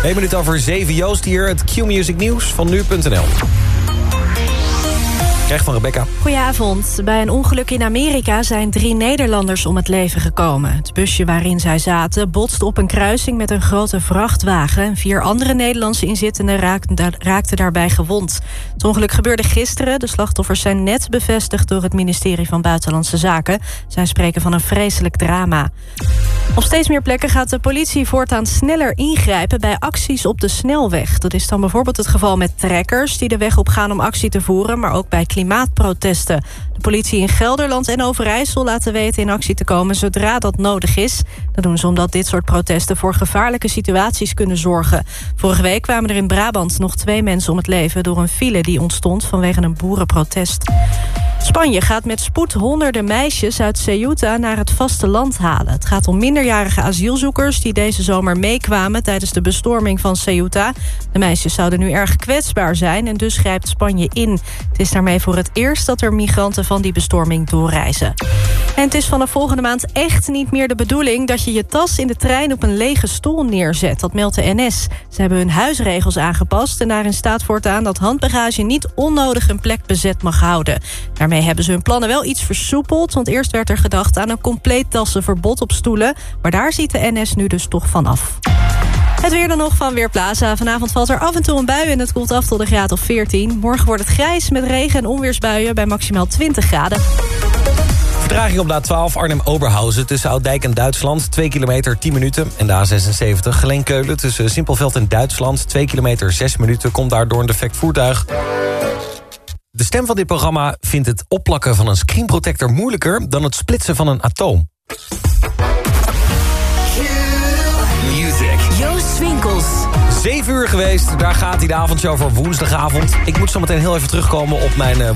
1 minuut over 7, Joost hier. Het Q-Music nieuws van nu.nl. Krijg van Rebecca. Goedenavond. Bij een ongeluk in Amerika zijn 3 Nederlanders om het leven gekomen. Het busje waarin zij zaten botste op een kruising met een grote vrachtwagen. 4 andere Nederlandse inzittenden raakten daarbij gewond. Het ongeluk gebeurde gisteren. De slachtoffers zijn net bevestigd door het ministerie van Buitenlandse Zaken. Zij spreken van een vreselijk drama. Op steeds meer plekken gaat de politie voortaan sneller ingrijpen bij acties op de snelweg. Dat is dan bijvoorbeeld het geval met trekkers die de weg op gaan om actie te voeren, maar ook bij klimaatprotesten. De politie in Gelderland en Overijssel laten weten in actie te komen zodra dat nodig is. Dat doen ze omdat dit soort protesten voor gevaarlijke situaties kunnen zorgen. Vorige week kwamen er in Brabant nog 2 mensen om het leven door een file die ontstond vanwege een boerenprotest. Spanje gaat met spoed honderden meisjes uit Ceuta naar het vasteland halen. Het gaat om minderjarige asielzoekers die deze zomer meekwamen tijdens de bestorming van Ceuta. De meisjes zouden nu erg kwetsbaar zijn en dus grijpt Spanje in. Het is daarmee voor het eerst dat er migranten van die bestorming doorreizen. En het is vanaf volgende maand echt niet meer de bedoeling dat je je tas in de trein op een lege stoel neerzet. Dat meldt de NS. Ze hebben hun huisregels aangepast en daarin staat voortaan dat handbagage niet onnodig een plek bezet mag houden. Daarmee hebben ze hun plannen wel iets versoepeld, want eerst werd er gedacht aan een compleet tassenverbod op stoelen, maar daar ziet de NS nu dus toch van af. Het weer dan nog van Weerplaza. Vanavond valt er af en toe een bui en het koelt af tot een graad of 14. Morgen wordt het grijs met regen- en onweersbuien bij maximaal 20 graden. Vertraging op de A12 Arnhem-Oberhausen tussen Ouddijk en Duitsland. 2 kilometer, 10 minuten. En de A76 Geleen-Keulen tussen Simpelveld en Duitsland. 2 kilometer, 6 minuten. Komt daardoor een defect voertuig. De stem van dit programma vindt het opplakken van een screenprotector moeilijker dan het splitsen van een atoom. Joost Swinkels. 7 uur geweest, daar gaat hij, de avondshow voor woensdagavond. Ik moet zo meteen heel even terugkomen op mijn